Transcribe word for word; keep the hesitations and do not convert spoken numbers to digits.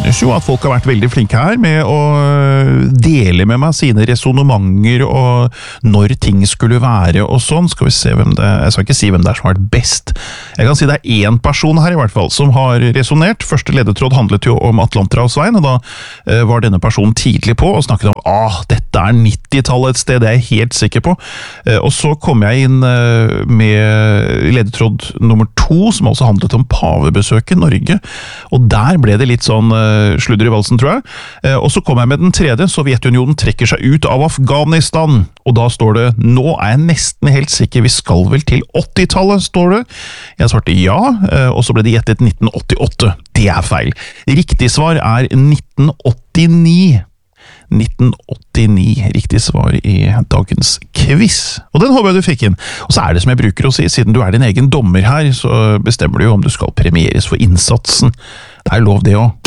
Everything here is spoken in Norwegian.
synes jo at folk har vært veldig flinke her med å dele med meg sine resonementer og når ting skulle være og sånn. Skal vi se hvem det er. Jeg skal ikke si hvem det er som har vært best. Jeg kan si det er en person her i hvert fall som har resonert. Første ledetråd handlet jo om Atlanterhavsveien, og da eh, var denne personen tidlig på og snakket om ah, dette er nittitallet et sted, det er jeg helt sikker på. Eh, og så kom jeg inn eh, med ledetråd nummer to, som også handlet om pavebesøk i Norge, og der ble det litt sånn sludder i valsen, tror jeg. Eh, og så kom jeg med den tredje. Sovjetunionen trekker seg ut av Afghanistan. Og da står det, nå er jeg nesten helt sikker, vi skal vel til åttitallet, står det. Jeg svarte ja, eh, og så ble det gjettet nitten åttiåtte. Det er feil. Riktig svar er nitten åttini. nitten åttini, riktig svar i dagens quiz. Og den håper jeg du fikk inn. Og så er det som jeg bruker å si, siden du er din egen dommer her, så bestemmer du jo om du skal premieres for innsatsen. Det er lov det også.